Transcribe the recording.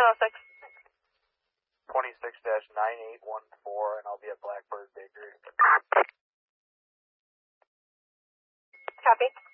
906. 26-9814, and I'll be at Blackbird Bakery. Copy.